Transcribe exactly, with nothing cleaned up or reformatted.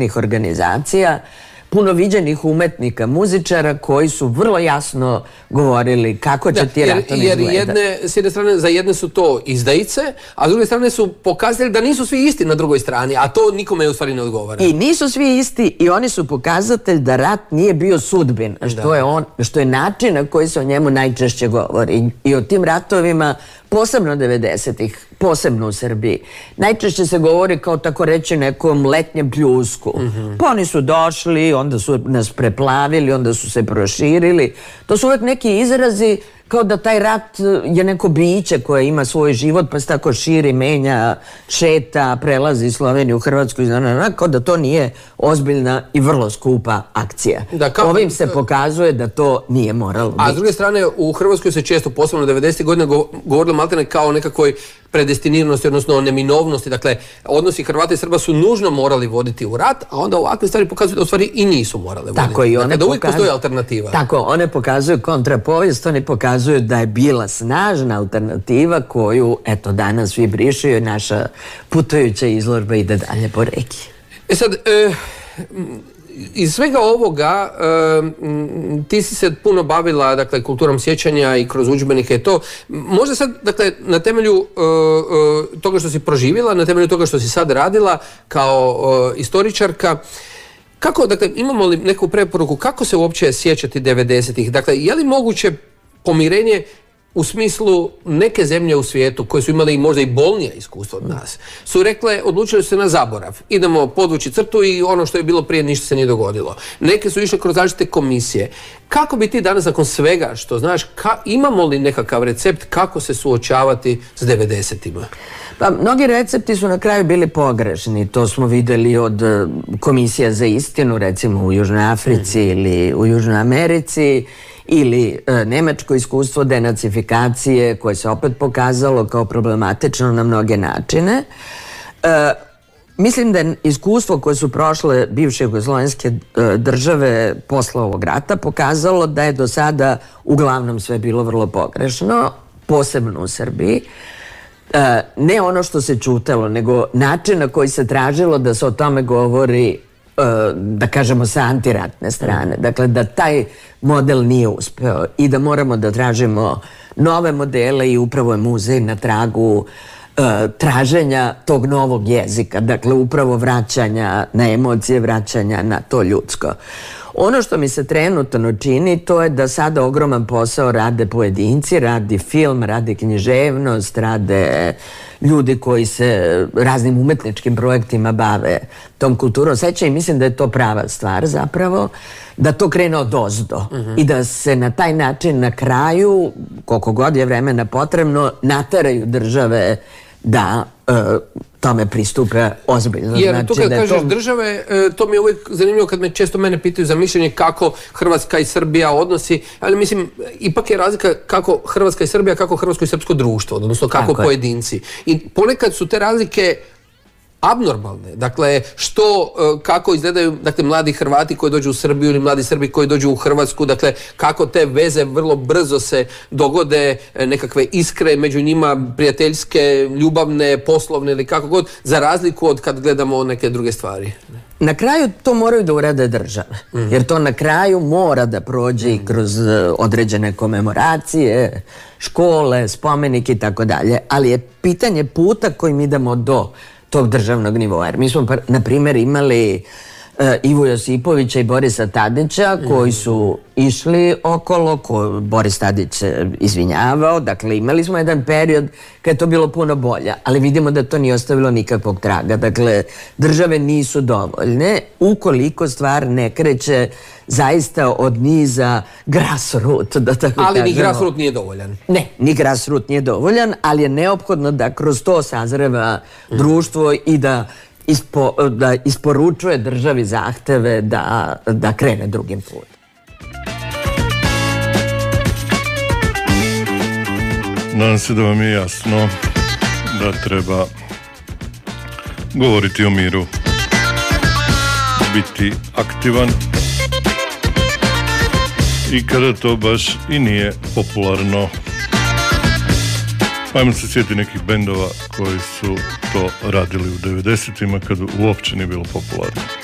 nevladinih organizacija, puno viđenih umetnika, muzičara koji su vrlo jasno govorili kako će ti ratovi izgledati. Jer jedne, s jedne strane, za jedne su to izdajice, a s druge strane su pokazali da nisu svi isti na drugoj strani, a to nikome u stvari ne odgovara. I nisu svi isti i oni su pokazatelj da rat nije bio sudbin, što je, on, što je način na koji se o njemu najčešće govori. I o tim ratovima, posebno devedesetih, posebno u Srbiji, najčešće se govori kao tako reći nekom letnjem pljusku. Mm-hmm. Pa oni su došli, onda su nas preplavili, onda su se proširili. To su uvek neki izrazi kao da taj rat je neko biće koje ima svoj život pa se tako širi, menja, šeta, prelazi Sloveniju, Hrvatsku, kao da to nije ozbiljna i vrlo skupa akcija. Da, kao, ovim se pokazuje da to nije moralo biti. A s druge strane, u Hrvatskoj se često, posebno devedesetih godina, govorilo maltene kao o nekakvoj predestiniranosti, odnosno o neminovnosti. Dakle, odnosi Hrvata i Srba su nužno morali voditi u rat, a onda ovakve stvari pokazuju da u stvari i nisu morali voditi. Tako i one dakle, da uvijek postoji alternativa. Tako, one pokazuju kontrapovijest, oni pokazuju da je bila snažna alternativa koju, eto, danas svi brišaju i naša putujuća izložba ide dalje po reki. E sad, e, iz svega ovoga e, ti si se puno bavila, dakle, kulturom sjećanja i kroz udžbenike i to. Možda sad, dakle, na temelju e, e, toga što si proživjela, na temelju toga što si sad radila kao e, istoričarka, kako, dakle, imamo li neku preporuku kako se uopće sjećati devedesetih? Dakle, je li moguće pomirenje u smislu neke zemlje u svijetu koje su imali možda i bolnije iskustvo od nas, su rekle, odlučili su se na zaborav. Idemo podvući crtu i ono što je bilo prije ništa se nije dogodilo. Neke su išle kroz različite komisije. Kako bi ti danas nakon svega što znaš, ka, imamo li nekakav recept kako se suočavati s devedesetima? Pa, mnogi recepti su na kraju bili pogrešni. To smo vidjeli od komisija za istinu, recimo u Južnoj Africi mm. ili u Južnoj Americi, ili e, nemačko iskustvo denacifikacije koje se opet pokazalo kao problematično na mnoge načine. E, mislim da je iskustvo koje su prošle bivše jugoslovenske e, države posle ovog rata pokazalo da je do sada uglavnom sve bilo vrlo pogrešno, posebno u Srbiji. E, ne ono što se čutalo, nego način na koji se tražilo da se o tome govori, da kažemo, sa antiratne strane. Dakle, da taj model nije uspeo i da moramo da tražimo nove modele i upravo je muzej na tragu uh, traženja tog novog jezika. Dakle, upravo vraćanja na emocije, vraćanja na to ljudsko. Ono što mi se trenutno čini, to je da sada ogroman posao rade pojedinci, radi film, radi književnost, rade ljudi koji se raznim umetničkim projektima bave tom kulturom seća i mislim da je to prava stvar zapravo, da to krene od ozdo uh-huh. i da se na taj način na kraju, koliko god je vremena potrebno, nateraju države da uh, tome pristupe ozbiljno. Jer znači, tu kad da kažeš to... države, to mi je uvijek zanimljivo kad me često mene pitaju za mišljenje kako Hrvatska i Srbija odnosi, ali mislim, ipak je razlika kako Hrvatska i Srbija, kako hrvatsko i srpsko društvo, odnosno kako Tako pojedinci. Je. I ponekad su te razlike abnormalne. Dakle, što, kako izgledaju, dakle, mladi Hrvati koji dođu u Srbiju ili mladi Srbi koji dođu u Hrvatsku, dakle, kako te veze vrlo brzo se dogode, nekakve iskre među njima, prijateljske, ljubavne, poslovne ili kako god, za razliku od kad gledamo neke druge stvari. Na kraju to moraju da urade države, mm. jer to na kraju mora da prođe mm. i kroz određene komemoracije, škole, spomenike i tako dalje, ali je pitanje puta kojim idemo do tog državnog nivoa. Jer mi smo, na primjer, imali uh, Ivu Josipovića i Borisa Tadića koji su išli okolo, ko Boris Tadić se izvinjavao, dakle imali smo jedan period kad je to bilo puno bolje, ali vidimo da to nije ostavilo nikakvog traga. Dakle, države nisu dovoljne ukoliko stvar ne kreće zaista od niza grassroot, da tako ali kažemo. Ni grassroot nije dovoljan. Ne, ni grassroot nije dovoljan, ali je neophodno da kroz to sazreva mm. društvo i da, ispo, da isporučuje državi zahteve da, da krene drugim putem. Nadam se da vam je jasno da treba govoriti o miru, biti aktivan i kada to baš i nije popularno. Ajmo se sjetiti nekih bendova koji su to radili u devedesetima kad uopće nije bilo popularno.